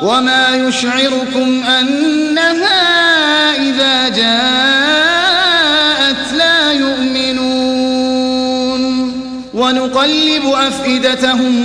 وما يشعركم أنها إذا جاءت لا يؤمنون ونقلب أفئدتهم